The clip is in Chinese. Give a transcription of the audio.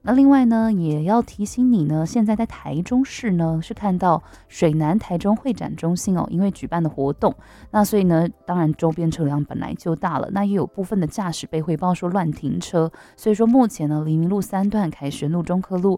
那另外呢，也要提醒你呢，现在在台中市呢是看到水南台中会展中心哦，因为举办的活动，那所以呢，当然周边车辆本来就大了，那也有部分的驾驶被汇报说乱停车，所以说目前呢，黎明路3段、凯旋路、中科路